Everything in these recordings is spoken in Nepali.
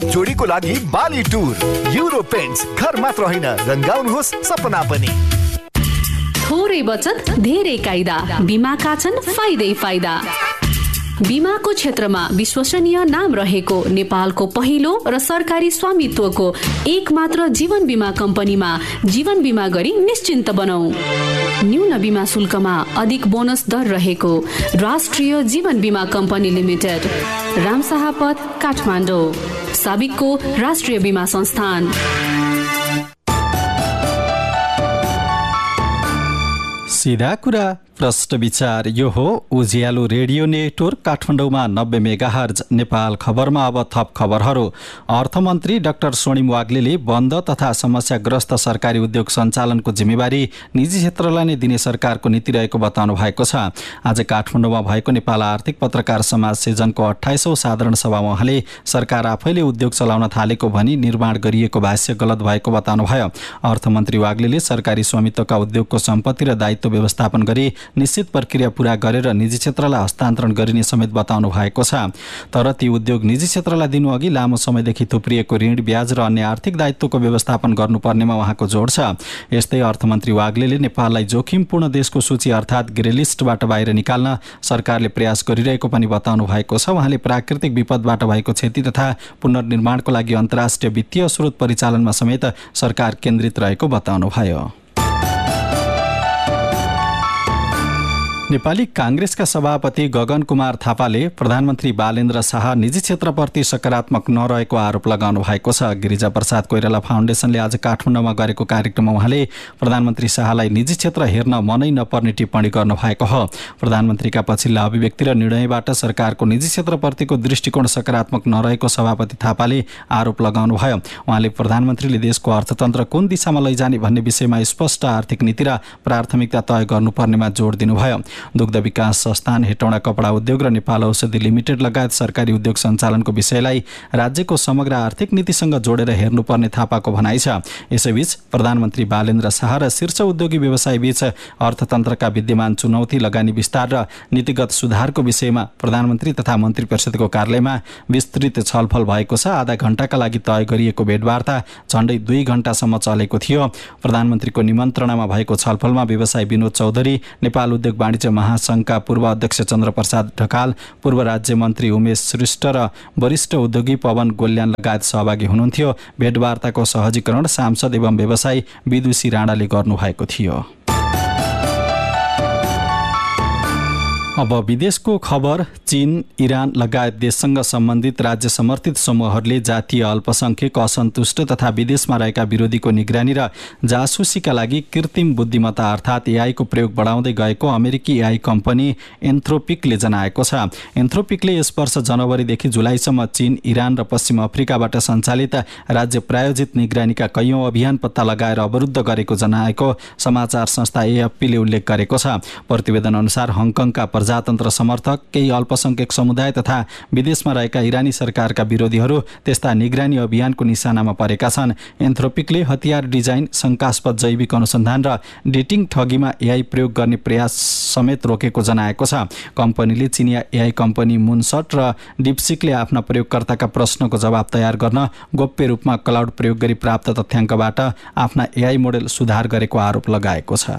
जोडीको लागि बाली टुर युरो पेन्ट्स घर मात्र होइन रंगाउनुहोस् सपना पनि। थोरै बचत धेरै कायदा बीमाका छन् फाइदै फाइदा। बीमाको क्षेत्रमा विश्वसनीय नाम रहेको नेपालको पहिलो र सरकारी स्वामित्वको एक मात्र जीवन बीमा कम्पनीमा जीवन बीमा गरी निश्चिन्त बनाऊ। न्यून बीमा शुल्कमा अधिक बोनस दर रहेको राष्ट्रिय जीवन बीमा कम्पनी लिमिटेड, रामशाहपथ, काठमाडौँ। साबिकको राष्ट्रिय बीमा संस्थान। सीधा कुरा प्रश्न विचार, यो हो उज्यालो रेडियो नेटवर्क काठमाडौँमा 90 मेगाहर्ज। नेपाल खबरमा अब थप खबरहरू। अर्थमन्त्री डाक्टर स्वर्णिम वाग्लेले बन्द तथा समस्याग्रस्त सरकारी उद्योग सञ्चालनको जिम्मेवारी निजी क्षेत्रलाई नै दिने सरकारको नीति रहेको बताउनु भएको छ। आज काठमाडौँमा भएको नेपाल आर्थिक पत्रकार समाज सिजनको 28औं साधारण सभामा उहाँले सरकार आफैले उद्योग चलाउन थालेको भनी निर्माण गरिएको भाष्य गलत भएको बताउनुभयो। अर्थमन्त्री वाग्लेले सरकारी स्वामित्वका उद्योगको सम्पत्ति र दायित्व व्यवस्थापन गरी निश्चित प्रक्रिया पूरा गरेर निजी क्षेत्रलाई हस्तान्तरण गरिने समेत बताउनु भएको छ। तर ती उद्योग निजी क्षेत्रलाई दिनु अघि लामो समयदेखि थुप्रिएको ऋण, ब्याज र अन्य आर्थिक दायित्वको व्यवस्थापन गर्नुपर्नेमा उहाँको जोड छ। यस्तै अर्थमन्त्री वाग्लेले नेपाललाई जोखिमपूर्ण देशको सूची अर्थात् ग्रे लिस्टबाट बाहिर निकाल्न सरकारले प्रयास गरिरहेको पनि बताउनु भएको छ। उहाँले प्राकृतिक विपदबाट भएको क्षति तथा पुनर्निर्माणको लागि अन्तर्राष्ट्रिय वित्तीय स्रोत परिचालनमा समेत सरकार केन्द्रित रहेको बताउनुभयो। नेपाली कांग्रेसका सभापति गगन कुमार थापाले प्रधानमन्त्री बालेन्द्र शाह निजी क्षेत्रप्रति सकारात्मक नरहेको आरोप लगाउनु भएको छ। गिरिजा प्रसाद कोइराला फाउन्डेसनले आज काठमाडौँमा गरेको कार्यक्रममा उहाँले प्रधानमन्त्री शाहलाई निजी क्षेत्र हेर्न मनै नपर्ने टिप्पणी गर्नुभएको हो। प्रधानमन्त्रीका पछिल्ला अभिव्यक्ति र निर्णयबाट सरकारको निजी क्षेत्रप्रतिको दृष्टिकोण सकारात्मक नरहेको सभापति थापाले आरोप लगाउनुभयो। उहाँले प्रधानमन्त्रीले देशको अर्थतन्त्र कुन दिशामा लैजाने भन्ने विषयमा स्पष्ट आर्थिक नीति र प्राथमिकता तय गर्नुपर्नेमा जोड दिनुभयो। दुग्ध विकास संस्थान, हेटौँडा कपडा उद्योग र नेपाल औषधि लिमिटेड लगायत सरकारी उद्योग सञ्चालनको विषयलाई राज्यको समग्र आर्थिक नीतिसँग जोडेर हेर्नुपर्ने थापाको भनाइ छ। यसैबीच प्रधानमन्त्री बालेन्द्र शाह र शीर्ष उद्योगी व्यवसायीबीच अर्थतन्त्रका विद्यमान चुनौती, लगानी विस्तार र नीतिगत सुधारको विषयमा प्रधानमन्त्री तथा मन्त्री परिषदको कार्यालयमा विस्तृत छलफल भएको छ। आधा घण्टाका लागि तय गरिएको भेटवार्ता झण्डै 2 घण्टासम्म चलेको थियो। प्रधानमन्त्रीको निमन्त्रणामा भएको छलफलमा व्यवसायी विनोद चौधरी, नेपाल उद्योग वाणिज्य महासंघका पूर्व अध्यक्ष चन्द्रप्रसाद ढकाल, पूर्व राज्य मन्त्री उमेश श्रेष्ठ र वरिष्ठ उद्योगी पवन गोल्यान लगायत सहभागी हुनुहुन्थ्यो। भेटवार्ताको सहजीकरण सांसद एवं व्यवसायी विदुषी राणाले गर्नुभएको थियो। अब विदेशको खबर। चीन, इरान लगायत देशसँग सम्बन्धित राज्य समर्थित समूहहरूले जातीय अल्पसंख्यक, असन्तुष्ट तथा विदेशमा रहेका विरोधीको निगरानी र जासुसीका लागि कृत्रिम बुद्धिमत्ता अर्थात् एआईको प्रयोग बढाउँदै गएको अमेरिकी एआई कम्पनी एन्थ्रोपिकले जनाएको छ। एन्थ्रोपिकले यस वर्ष जनवरीदेखि जुलाईसम्म चीन, इरान र पश्चिम अफ्रिकाबाट सञ्चालित राज्य प्रायोजित निगरानीका कैयौं अभियान पत्ता लगाएर अवरुद्ध गरेको जनाएको समाचार संस्था एएफपीले उल्लेख गरेको छ। प्रतिवेदन अनुसार हङकङका प्रजातन्त्र समर्थक, केही अल्पसंख्यक समुदाय तथा विदेशमा रहेका इरानी सरकारका विरोधीहरू त्यस्ता निगरानी अभियानको निशानामा परेका छन्। एन्थ्रोपिकले हतियार डिजाइन, शंकास्पद जैविक अनुसन्धान र डेटिङ ठगीमा एआई प्रयोग गर्ने प्रयास समेत रोकेको जनाएको छ। कम्पनीले चिनिया एआई कम्पनी मुनसट र डिप्सिकले आफ्ना प्रयोगकर्ताका प्रश्नको जवाब तयार गर्न गोप्य रूपमा क्लाउड प्रयोग गरी प्राप्त तथ्याङ्कबाट आफ्ना एआई मोडेल सुधार गरेको आरोप लगाएको छ।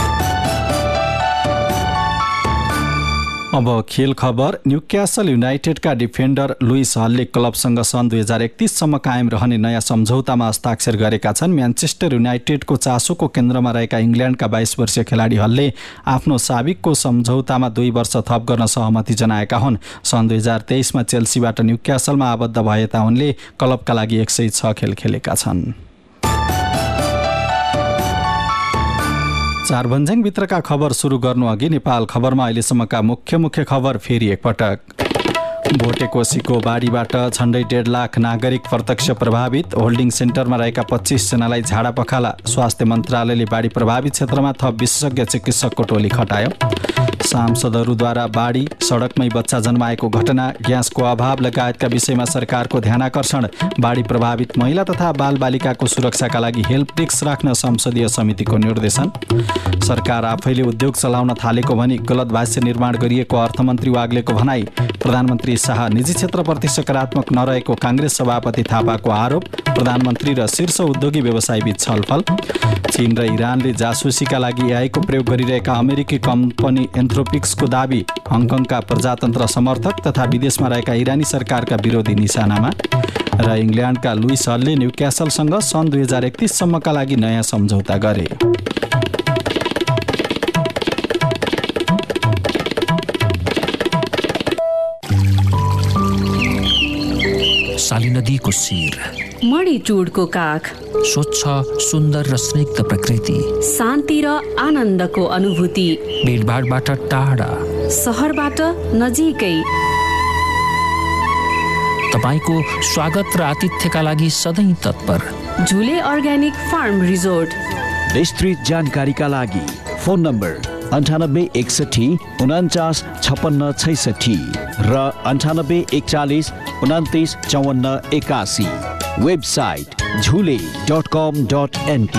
अब खेल खबर। न्युक्यासल युनाइटेडका डिफेन्डर लुइस हलले क्लबसँग सन् 2031 सम्म कायम रहने नयाँ सम्झौतामा हस्ताक्षर गरेका छन्। म्यान्चेस्टर युनाइटेडको चासोको केन्द्रमा रहेका इङ्ल्यान्डका 22 वर्षीय खेलाडी हलले आफ्नो साबिकको सम्झौतामा 2 वर्ष थप गर्न सहमति जनाएका हुन्। सन् 2023 मा चेल्सीबाट न्युक्यासलमा आबद्ध भएता उनले क्लबका लागि 106 खेल खेलेका छन्। चार भन्ज्याङभित्रका खबर सुरु गर्नु अघि नेपाल खबरमा अहिलेसम्मका मुख्य खबर फेरि एकपटक। भोटेकोसीको बाढीबाट झण्डै 1.5 लाख नागरिक प्रत्यक्ष प्रभावित। होल्डिङ सेन्टरमा रहेका 25 जनालाई झाडा पखाला। स्वास्थ्य मन्त्रालयले बाढी प्रभावित क्षेत्रमा थप विशेषज्ञ चिकित्सकको टोली खटायो। सांसदहरूद्वारा बाढी, सडकमै बच्चा जन्माएको घटना, ग्यासको अभाव लगायतका विषयमा सरकारको ध्यानाकर्षण, बाढी प्रभावित महिला तथा बालबालिकाको सुरक्षाका लागि हेल्प डेस्क राख्न संसदीय समितिको निर्देशन, सरकार आफैले उद्योग चलाउन थालेको भनी गलत भाष्य निर्माण गरिएको अर्थमन्त्री वाग्लेको भनाई, प्रधानमन्त्री शाह निजी क्षेत्रप्रति सकारात्मक नरहेको काङ्ग्रेस सभापति थापाको आरोप, प्रधानमन्त्री र शीर्ष उद्योगी व्यवसायीबीच छलफल, चीन र इरानले जासुसीका लागि एआईको प्रयोग गरिरहेका अमेरिकी कम्पनी एन्थ्रोपिक्सको दाबी, हङकङका प्रजातन्त्र समर्थक तथा विदेशमा रहेका इरानी सरकारका विरोधी निशानामा र इङ्ल्यान्डका लुइस हलले न्युक्यासलसँग सन् 2031 सम्मका लागि नयाँ सम्झौता गरे। साली नदीको शिर, मणिचुडको काख, स्वच्छ सुन्दर र स्निग्ध प्रकृति, शान्ति र आनन्दको अनुभूति, भिडभाडबाट टाढा, सहरबाट नजिकै, तपाईको स्वागत र आतिथ्यका लागि सधैँ तत्पर। झुले अर्ग्यानिक फार्म रिजोर्ट। विस्तृत जानकारीका लागि फोन नम्बर 9861 49 56 66 र 98 41 29 54 81। वेबसाइट झुले.com.np।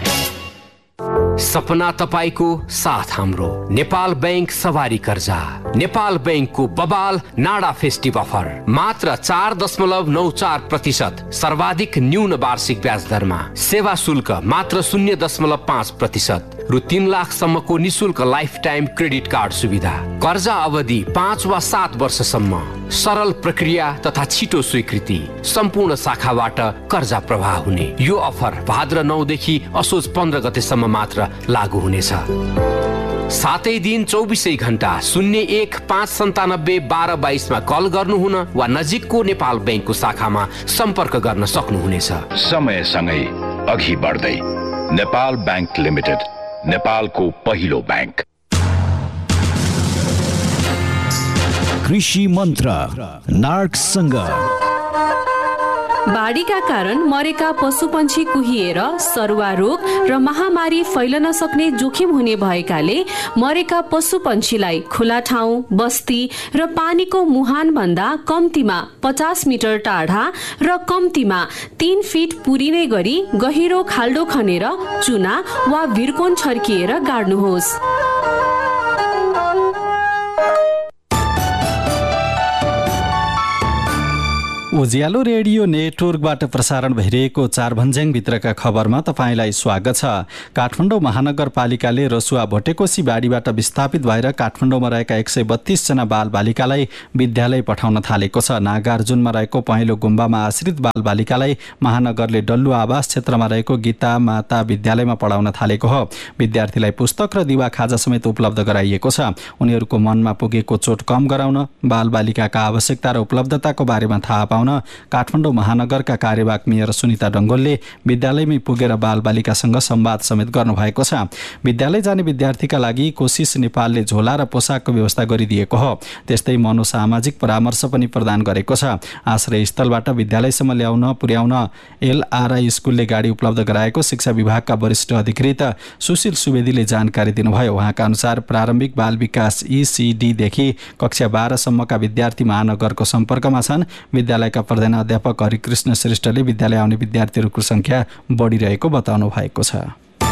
सपना तपाईको साथ हाम्रो नेपाल बैंक सवारी कर्जा। नेपाल बैंकको बबाल नाडा फेस्टिभ अफर मात्र 4.94% सर्वाधिक न्यून वार्षिक ब्याज दरमा, सेवा शुल्क मात्र 0.5% रु 3 लाखसम्मको निशुल्क लाइफ टाइम क्रेडिट कार्ड सुविधा, कर्जा अवधि 5 वा 7 वर्षसम्म, सरल प्रक्रिया तथा छिटो स्वीकृति, सम्पूर्ण शाखाबाट कर्जा प्रवाह हुने। यो अफर भाद्र 9 देखि असोज 15 गतेसम्म मात्र लागू हुनेछ। सातै दिन 24 घण्टा 01 597 12 22 मा कल गर्नुहुन वा नजिकको नेपाल बैंकको शाखामा सम्पर्क गर्न सक्नुहुनेछ। समयसँगै अघि बढ्दै नेपाल बैंक लिमिटेड, नेपालको पहिलो बैंक। कृषि मन्त्र नार्कसँग। बाढीका कारण मरेका पशुपन्छी कुहिएर सरुवा रोग र महामारी फैलन सक्ने जोखिम हुने भएकाले मरेका पशुपन्छीलाई खुला ठाउँ, बस्ती र पानीको मुहान भन्दा कम्तीमा 50 मिटर टाढा र कम्तीमा 3 फिट पुरिने गरी गहिरो खाल्डो खनेर चुना वा भिरकोन छर्किएर गाड्नुहोस्। उज्यालो रेडियो नेटवर्कबाट प्रसारण भइरहेको चारभन्ज्याङ भित्रका खबरमा तपाईँलाई स्वागत छ। काठमाडौँ महानगरपालिकाले रसुवा भोटेकोसी बाढीबाट विस्थापित भएर काठमाडौँमा रहेका 132 जना बालबालिकालाई विद्यालय पठाउन थालेको छ। नागार्जुनमा रहेको पहेँलो गुम्बामा आश्रित बालबालिकालाई महानगरले डल्लु आवास क्षेत्रमा रहेको गीता माता विद्यालयमा पढाउन थालेको हो। विद्यार्थीलाई पुस्तक र दिवा खाजा समेत उपलब्ध गराइएको छ। उनीहरूको मनमा पुगेको चोट कम गराउन, बालबालिकाका आवश्यकता र उपलब्धताको बारेमा थाहा पाउन काठमाडौँ महानगरका कार्यवाहक मेयर सुनिता डङ्गोलले विद्यालयमै पुगेर बालबालिकासँग संवाद समेत गर्नुभएको छ। विद्यालय जाने विद्यार्थीका लागि कोशिश नेपालले झोला र पोसाकको व्यवस्था गरिदिएको हो। त्यस्तै मनोसामाजिक परामर्श पनि प्रदान गरेको छ। आश्रय स्थलबाट विद्यालयसम्म पुर्याउन एलआरआई स्कुलले गाडी उपलब्ध गराएको शिक्षा विभागका वरिष्ठ अधिकृत सुशील सुवेदीले जानकारी दिनुभयो। उहाँका अनुसार प्रारम्भिक बाल विकास ECD देखि कक्षा 12 सम्मका विद्यार्थी महानगरको सम्पर्कमा छन्। विद्यालयका प्रधानाध्यापक हरिकृष्ण श्रेष्ठले विद्यालय आउने विद्यार्थीहरूको संख्या बढिरहेको बताउनु भएको छ।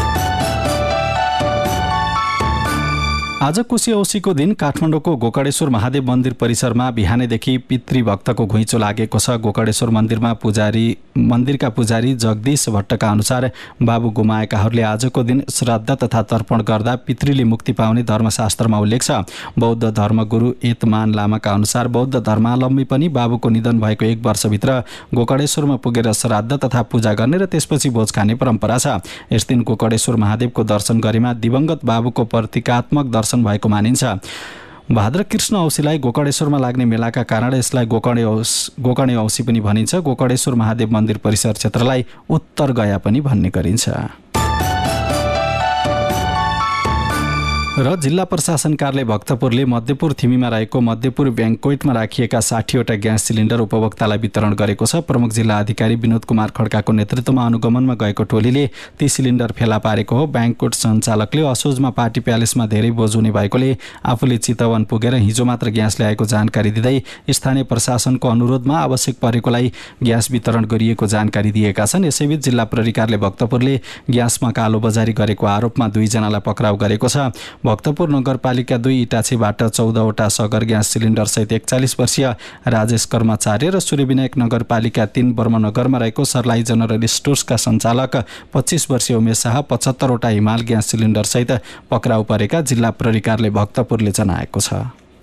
आज कोशी औँसीको दिन काठमाडौँको गोकर्णेश्वर महादेव मन्दिर परिसरमा बिहानैदेखि पितृभक्तको घुइँचो लागेको छ। गोकर्णेश्वर मन्दिरका पुजारी जगदीश भट्टका अनुसार बाबु गुमाएकाहरूले आजको दिन श्राद्ध तथा तर्पण गर्दा पितृले मुक्ति पाउने धर्मशास्त्रमा उल्लेख छ। बौद्ध धर्मगुरु एतमान लामाका अनुसार बौद्ध धर्मावलम्बी पनि बाबुको निधन भएको 1 वर्षभित्र गोकर्णेश्वरमा पुगेर श्राद्ध तथा पूजा गर्ने र त्यसपछि भोज खाने परम्परा छ। यस दिन गोकर्णेश्वर महादेवको दर्शन गरेमा दिवंगत बाबुको प्रतीकात्मक दर्शन भएको मानिन्छ। भाद्र कृष्ण औँसीलाई गोकर्णेश्वरमा लाग्ने मेलाका कारण यसलाई गोकर्णे औँसी पनि भनिन्छ। गोकर्णेश्वर महादेव मन्दिर परिसर क्षेत्रलाई उत्तर गया पनि भन्ने गरिन्छ। र जिल्ला प्रशासन कार्यालय भक्तपुरले मध्यपुर थिमीमा रहेको मध्यपुर ब्याङ्क्वेटमा राखिएका 60वटा ग्यास सिलिन्डर उपभोक्तालाई वितरण गरेको छ। प्रमुख जिल्ला अधिकारी विनोद कुमार खड्काको नेतृत्वमा अनुगमनमा गएको टोलीले ती सिलिन्डर फेला पारेको हो। ब्याङ्क्वेट सञ्चालकले असोजमा पार्टी प्यालेसमा धेरै बोझ हुने भएकोले आफूले चितवन पुगेर हिजो मात्र ग्यास ल्याएको जानकारी दिँदै स्थानीय प्रशासनको अनुरोधमा आवश्यक परेकोलाई ग्यास वितरण गरिएको जानकारी दिएका छन्। यसैबीच जिल्ला प्रहरी कार्यालय भक्तपुरले ग्यासमा कालोबजारी गरेको आरोपमा 2 जनालाई पक्राउ गरेको छ। भक्तपुर नगरपालिका 2 इटाछीबाट 14वटा सगर ग्यास सिलिन्डर सहित 41 वर्षीय राजेश कर्मचारी र सूर्यविनायक नगरपालिका 3 बर्मनगरमा रहेको सरलाई जनरल स्टोर्सका सञ्चालक 25 वर्षीय उमेश शाह 75वटा हिमाल ग्यास सिलिन्डर सहित पक्राउ परेका जिल्ला प्रहरी कार्यालय भक्तपुरले जनाएको छ।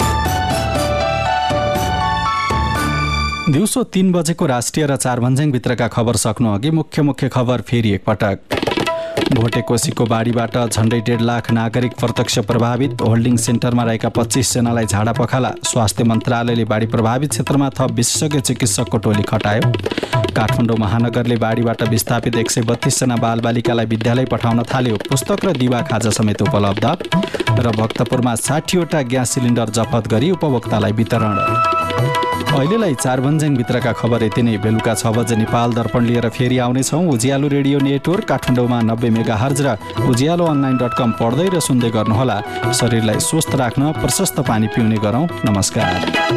दिउँसो 3 बजेको राष्ट्रिय र 4 भन्ज्याङभित्रका खबर सक्नु अघि मुख्य खबर फेरि एकपटक। भोटेकोसीको बाढीबाट झण्डै 1.5 लाख नागरिक प्रत्यक्ष प्रभावित। होल्डिङ सेन्टरमा रहेका 25 जनालाई झाडा पखाला। स्वास्थ्य मन्त्रालयले बाढी प्रभावित क्षेत्रमा थप विशेषज्ञ चिकित्सकको टोली खटायो। काठमाडौँ महानगरले बाढीबाट विस्थापित 132 जना बालबालिकालाई विद्यालय पठाउन थाल्यो। पुस्तक र दिवा खाजा समेत उपलब्ध। र भक्तपुरमा 60वटा ग्यास सिलिन्डर जफत गरी उपभोक्तालाई वितरण। अहिलेलाई 4 भन्ज्याङभित्रका खबर यति नै। बेलुका 6 बजे नेपाल दर्पण लिएर फेरि आउनेछौँ। उज्यालो रेडियो नेटवर्क काठमाडौँमा 90 मेगाहर्ज र ujialoonline.com पढ्दै र सुन्दै गर्नुहोला। शरीरलाई स्वस्थ राख्न प्रशस्त पानी पिउने गरौँ। नमस्कार।